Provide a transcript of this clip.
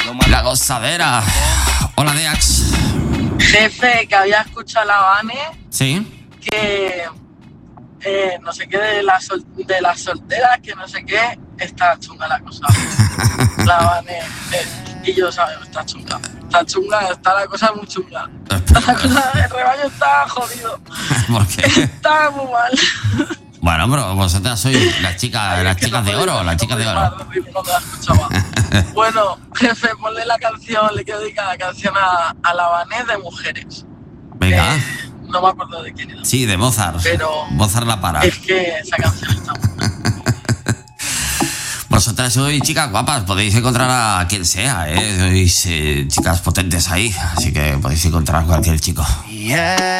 La gozadera. Hola, Deax. Jefe, que había escuchado la Vane. Sí. Que no sé qué de las solteras, que no sé qué, está chunga la cosa. La Vane y yo sabemos, está chunga. Está la cosa muy chunga. El rebaño está jodido. ¿Por qué? Está muy mal. Bueno, pero vosotras sois las chicas de oro, las chicas de oro. No me la escuchaba. Bueno, jefe, ponle la canción, le quiero dedicar la canción a la Vane de Mujeres. Venga. No me acuerdo de quién era. Sí, de Mozart. Pero Mozart la para. Es que esa canción está muy buena. Vosotras sois chicas guapas, podéis encontrar a quien sea, ¿eh? Sois chicas potentes ahí, así que podéis encontrar a cualquier chico.